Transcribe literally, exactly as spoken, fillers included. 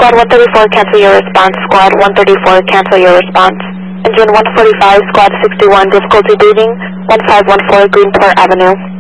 Squad one thirty-four, cancel your response. Squad one thirty-four, cancel your response. Engine one forty-five, Squad sixty-one, difficulty breathing, one five one four Greenport Avenue.